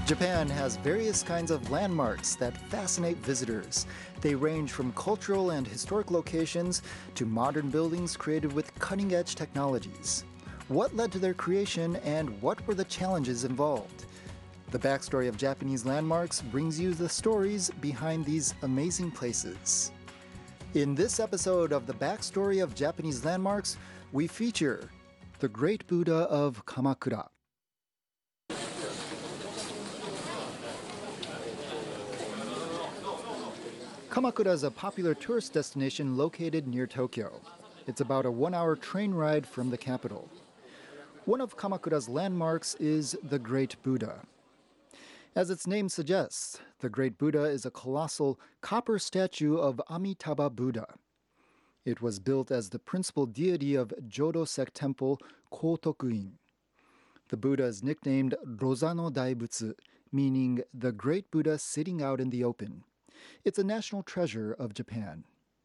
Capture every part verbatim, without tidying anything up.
Japan has various kinds of landmarks that fascinate visitors. They range from cultural and historic locations to modern buildings created with cutting-edge technologies. What led to their creation and what were the challenges involved? The backstory of Japanese landmarks brings you the stories behind these amazing places. In this episode of the Backstory of Japanese Landmarks, we feature the Great Buddha of Kamakura. Kamakura is a popular tourist destination located near Tokyo. It's about a one-hour train ride from the capital. One of Kamakura's landmarks is the Great Buddha. As its name suggests, the Great Buddha is a colossal copper statue of Amitabha Buddha. It was built as the principal deity of Jodo sect temple Kotoku-in. The Buddha is nicknamed Rozano Daibutsu, meaning the Great Buddha sitting out in the open. It's a national treasure of Japan.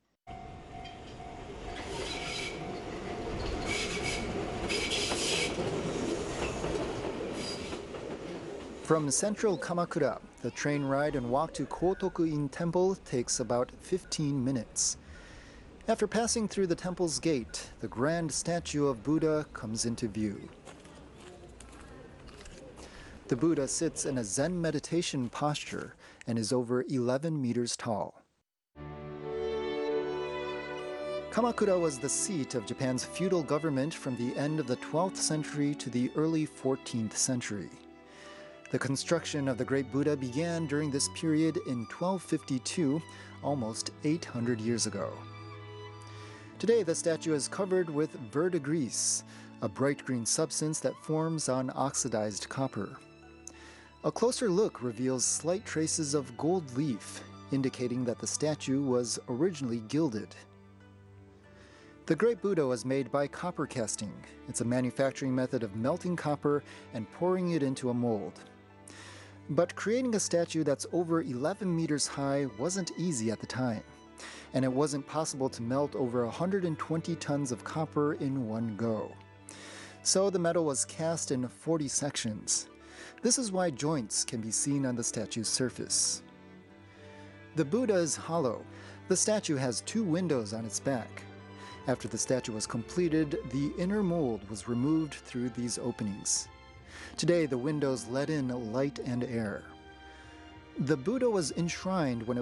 From central Kamakura, the train ride and walk to Kotoku-in Temple takes about fifteen minutes. After passing through the temple's gate, the grand statue of Buddha comes into view. The Buddha sits in a Zen meditation posture and is over eleven meters tall. Kamakura was the seat of Japan's feudal government from the end of the twelfth century to the early fourteenth century. The construction of the Great Buddha began during this period in twelve fifty-two, almost eight hundred years ago. Today, the statue is covered with verdigris, a bright green substance that forms on oxidized copper. A closer look reveals slight traces of gold leaf, indicating that the statue was originally gilded. The Great Buddha was made by copper casting. It's a manufacturing method of melting copper and pouring it into a mold. But creating a statue that's over eleven meters high wasn't easy at the time, and it wasn't possible to melt over one hundred twenty tons of copper in one go. So the metal was cast in forty sections. This is why joints can be seen on the statue's surface. The Buddha is hollow. The statue has two windows on its back. After the statue was completed, the inner mold was removed through these openings. Today, the windows let in light and air. The Buddha was enshrined when it